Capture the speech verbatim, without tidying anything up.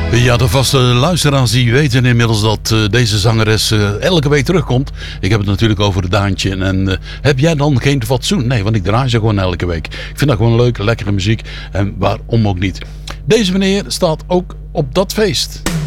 Ja, de vaste luisteraars die weten inmiddels dat uh, deze zangeres uh, elke week terugkomt. Ik heb het natuurlijk over Daantje. En uh, heb jij dan geen fatsoen? Nee, want ik draai ze gewoon elke week. Ik vind dat gewoon leuk, lekkere muziek. En waarom ook niet. Deze meneer staat ook op dat feest.